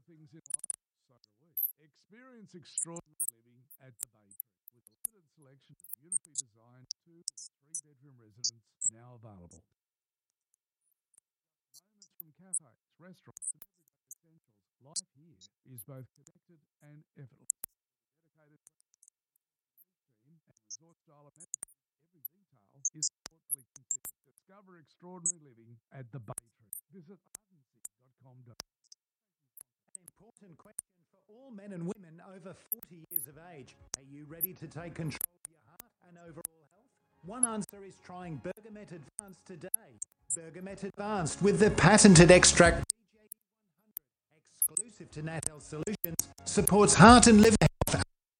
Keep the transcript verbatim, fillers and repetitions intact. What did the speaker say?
things in life, so do we. Experience extraordinary living at the Bay Tree with a limited selection of beautifully designed two and three bedroom residences now available. Moments from cafes, restaurants, and everyday essentials. Life here is both connected and effortless. With a dedicated team and resort-style amenities, every detail is thoughtfully considered. Discover extraordinary living at the Bay Tree. Visit ardency dot com dot a u. An important question for all men and women over forty years of age. Are you ready to take control of your heart and overall health? One answer is trying Bergamet Advanced today. Bergamet Advanced with the patented extract B J D one hundred, exclusive to Nat Health Solutions, supports heart and liver